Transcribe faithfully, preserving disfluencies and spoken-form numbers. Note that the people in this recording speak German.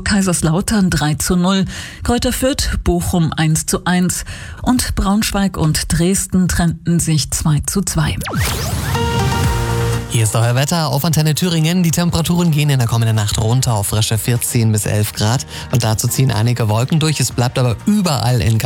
Kaiserslautern drei zu null, Greuther Fürth Bochum eins zu eins und Braunschweig und Dresden trennten sich zwei zu zwei. Hier ist euer Wetter auf Antenne Thüringen. Die Temperaturen gehen in der kommenden Nacht runter auf frische vierzehn bis elf Grad. Und dazu ziehen einige Wolken durch. Es bleibt aber überall in